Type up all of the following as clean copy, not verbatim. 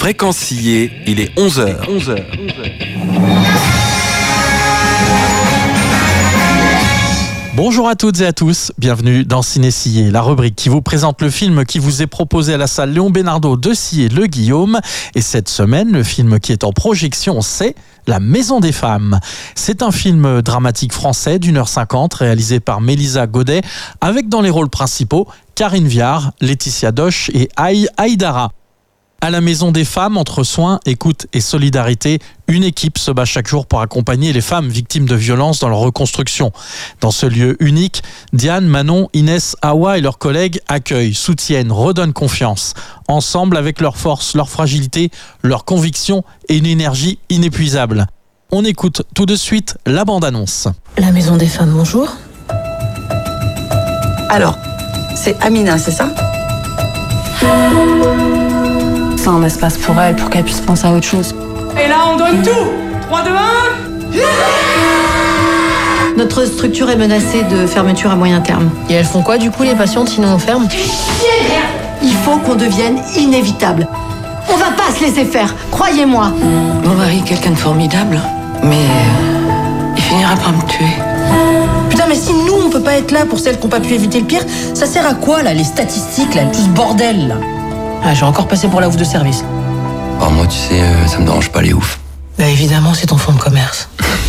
Fréquence Sillé, il est 11h. Bonjour à toutes et à tous, bienvenue dans Ciné Sillé, la rubrique qui vous présente le film qui vous est proposé à la salle Léon Bénardeau de Sillé-le-Guillaume. Et cette semaine, le film qui est en projection, c'est La Maison des Femmes. C'est un film dramatique français d'1h50 réalisé par Mélisa Godet, avec dans les rôles principaux Karine Viard, Laetitia Doche et Aïe Aïdara. À la Maison des Femmes, entre soins, écoute et solidarité, une équipe se bat chaque jour pour accompagner les femmes victimes de violences dans leur reconstruction. Dans ce lieu unique, Diane, Manon, Inès, Awa et leurs collègues accueillent, soutiennent, redonnent confiance. Ensemble, avec leur force, leur fragilité, leur conviction et une énergie inépuisable. On écoute tout de suite la bande-annonce. La Maison des Femmes, bonjour. Alors, c'est Amina, c'est ça ? C'est un espace pour elle, pour qu'elle puisse penser à autre chose. Et là, on donne tout. 3, 2, 1. Notre structure est menacée de fermeture à moyen terme. Et elles font quoi du coup les patientes sinon on ferme ? Il faut qu'on devienne inévitable. On va pas se laisser faire, croyez-moi. Mon mari est quelqu'un de formidable, mais il finira par me tuer. Putain mais si nous on peut pas être là pour celles qui ont pas pu éviter le pire, ça sert à quoi là, les statistiques là, tout ce bordel là ? Ah, j'ai encore passé pour la ouf de service. Oh, moi, tu sais, ça me dérange pas les oufs. Bah évidemment, c'est ton fonds de commerce.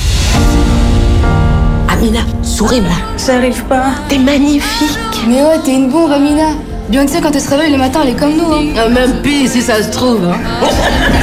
Amina, souris-moi. J'arrive pas. T'es magnifique. Mais ouais, t'es une bombe, Amina. Bien que ça, quand elle se réveille le matin, elle est comme nous. Hein. Même pire si ça se trouve. Hein.